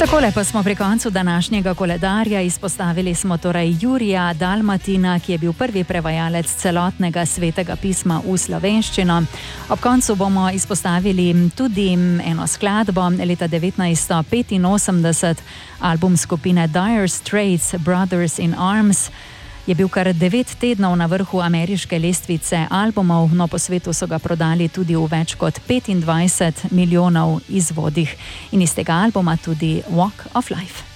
Takole pa smo pri koncu današnjega koledarja. Izpostavili smo torej Jurija Dalmatina, ki je bil prvi prevajalec celotnega svetega pisma v slovenščino. Ob koncu bomo izpostavili tudi eno skladbo leta 1985, album skupine Dire Straits, Brothers in Arms. Je bil kar 9 tednov na vrhu ameriške lestvice albumov, no po svetu so ga prodali tudi v več kot 25 milijonov izvodih. In iz tega albuma tudi Walk of Life.